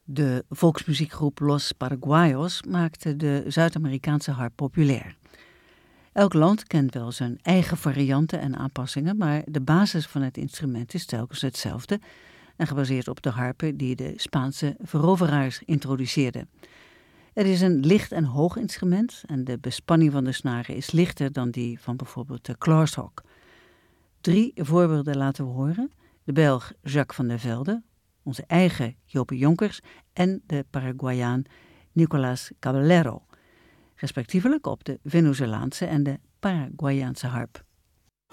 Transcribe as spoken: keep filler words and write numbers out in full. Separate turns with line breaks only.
De volksmuziekgroep Los Paraguayos maakte de Zuid-Amerikaanse harp populair. Elk land kent wel zijn eigen varianten en aanpassingen, maar de basis van het instrument is telkens hetzelfde en gebaseerd op de harpen die de Spaanse veroveraars introduceerden. Het is een licht en hoog instrument en de bespanning van de snaren is lichter dan die van bijvoorbeeld de Clarshock. Drie voorbeelden laten we horen: de Belg Jacques van der Velde, onze eigen Jope Jonkers en de Paraguayaan Nicolás Caballero, respectievelijk op de Venezolaanse en de Paraguayaanse harp.